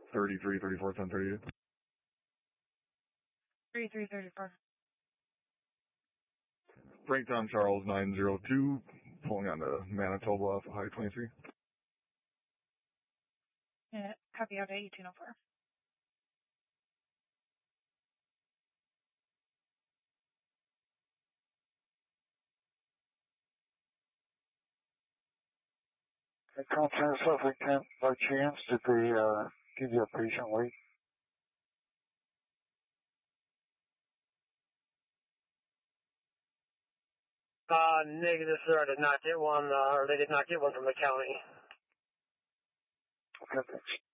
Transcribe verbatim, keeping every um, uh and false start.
thirty-three, thirty-four, ten thirty-eight. thirty-three, thirty-four. Franktown Charles nine zero two, pulling on to Manitoba off of High twenty-three. Yeah, copy out eighteen oh four. Hey, Contact Suffolk Kent, by chance, did they uh, give you a patient weight? Uh, negative, sir. I did not get one, uh, or they did not get one from the county. Okay, thanks.